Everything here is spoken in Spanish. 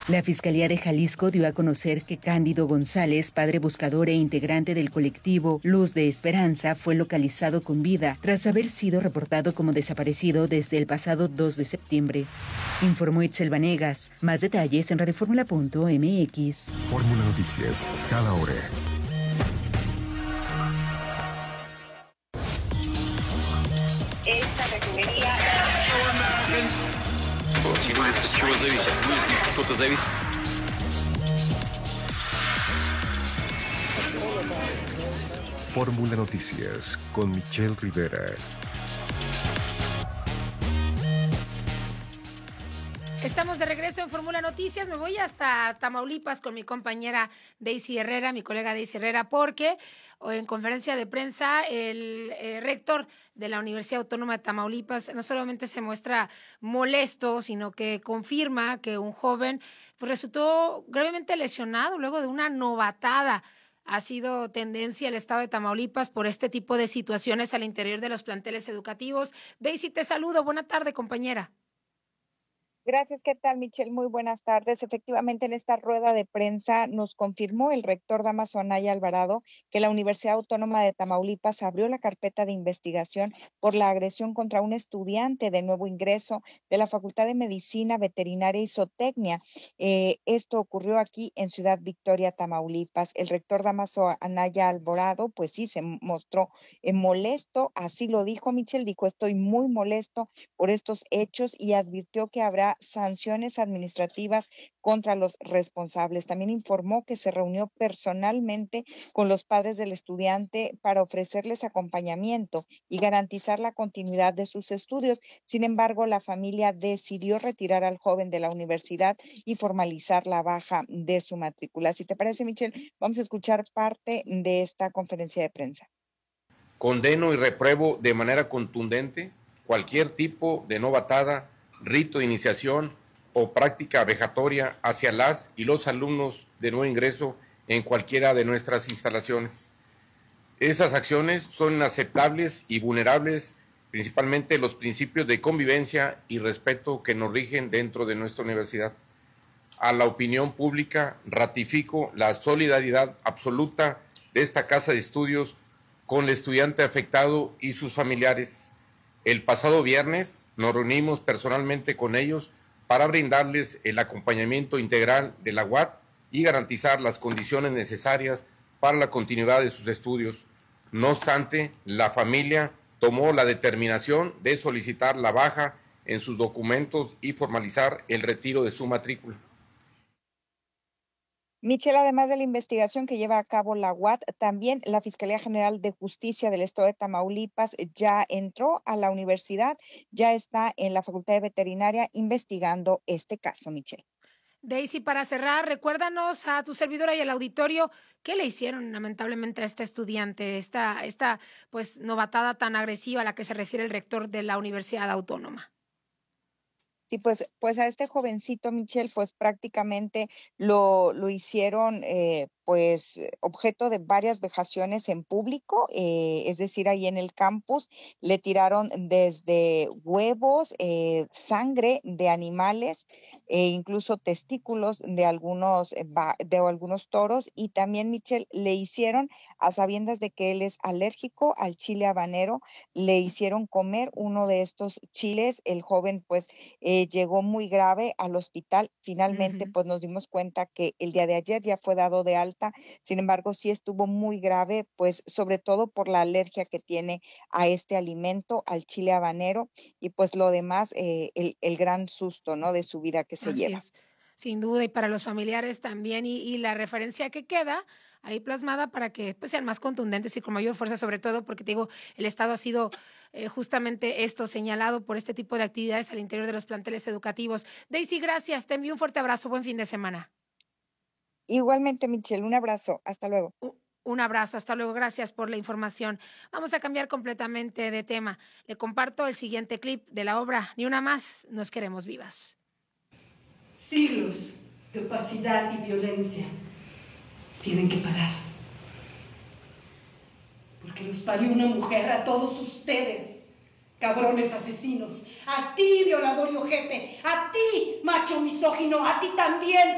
La Fiscalía de Jalisco dio a conocer que Cándido González, padre buscador e integrante del colectivo Luz de Esperanza, fue localizado con vida tras haber sido reportado como desaparecido desde el pasado 2 de septiembre. Informó Itzel Vanegas. Más detalles en radioformula.mx. Fórmula Noticias, cada hora. Esta refinería... Fórmula Noticias con Michelle Rivera. Estamos de regreso en Fórmula Noticias. Me voy hasta Tamaulipas con mi compañera Daisy Herrera, mi colega Daisy Herrera, porque en conferencia de prensa el rector de la Universidad Autónoma de Tamaulipas no solamente se muestra molesto, sino que confirma que un joven pues, resultó gravemente lesionado luego de una novatada. Ha sido tendencia el estado de Tamaulipas por este tipo de situaciones al interior de los planteles educativos. Daisy, te saludo. Buena tarde, compañera. Gracias, ¿qué tal, Michelle? Muy buenas tardes. Efectivamente, en esta rueda de prensa nos confirmó el rector Dámaso Anaya Alvarado que la Universidad Autónoma de Tamaulipas abrió la carpeta de investigación por la agresión contra un estudiante de nuevo ingreso de la Facultad de Medicina, Veterinaria y Zootecnia. Esto ocurrió aquí en Ciudad Victoria, Tamaulipas. El rector Dámaso Anaya Alvarado, pues sí, se mostró molesto, así lo dijo Michelle, dijo, estoy muy molesto por estos hechos y advirtió que habrá sanciones administrativas contra los responsables. También informó que se reunió personalmente con los padres del estudiante para ofrecerles acompañamiento y garantizar la continuidad de sus estudios. Sin embargo, la familia decidió retirar al joven de la universidad y formalizar la baja de su matrícula. Si te parece, Michelle, vamos a escuchar parte de esta conferencia de prensa. Condeno y repruebo de manera contundente cualquier tipo de novatada, rito de iniciación o práctica vejatoria hacia las y los alumnos de nuevo ingreso en cualquiera de nuestras instalaciones. Esas acciones son inaceptables y vulnerables principalmente los principios de convivencia y respeto que nos rigen dentro de nuestra universidad. A la opinión pública ratifico la solidaridad absoluta de esta casa de estudios con el estudiante afectado y sus familiares. El pasado viernes nos reunimos personalmente con ellos para brindarles el acompañamiento integral de la UAT y garantizar las condiciones necesarias para la continuidad de sus estudios. No obstante, la familia tomó la determinación de solicitar la baja en sus documentos y formalizar el retiro de su matrícula. Michelle, además de la investigación que lleva a cabo la UAT, también la Fiscalía General de Justicia del Estado de Tamaulipas ya entró a la universidad, ya está en la Facultad de Veterinaria investigando este caso, Michelle. Daisy, para cerrar, recuérdanos a tu servidora y al auditorio qué le hicieron lamentablemente a este estudiante, esta pues novatada tan agresiva a la que se refiere el rector de la Universidad Autónoma. Sí, pues a este jovencito, Michelle, pues prácticamente lo hicieron pues objeto de varias vejaciones en público, es decir, ahí en el campus le tiraron desde huevos, sangre de animales, incluso testículos de algunos toros, y también, Michelle, le hicieron, a sabiendas de que él es alérgico al chile habanero, le hicieron comer uno de estos chiles. El joven pues llegó muy grave al hospital. Finalmente, pues nos dimos cuenta que el día de ayer ya fue dado de alta. Sin embargo, sí estuvo muy grave, pues sobre todo por la alergia que tiene a este alimento, al chile habanero, y pues lo demás, el gran susto, ¿no?, de su vida que se Así lleva. es, sin duda, y para los familiares también, y la referencia que queda ahí plasmada para que pues, sean más contundentes y con mayor fuerza, sobre todo porque te digo, el Estado ha sido justamente esto señalado por este tipo de actividades al interior de los planteles educativos. Daisy, gracias, te envío un fuerte abrazo, buen fin de semana. Igualmente, Michelle, un abrazo, hasta luego. Un abrazo, hasta luego, gracias por la información. Vamos a cambiar completamente de tema. Le comparto el siguiente clip de la obra Ni una más, nos queremos vivas. Siglos de opacidad y violencia tienen que parar. Porque los parió una mujer a todos ustedes, cabrones asesinos. A ti, violador y ojete. A ti, macho misógino. A ti también.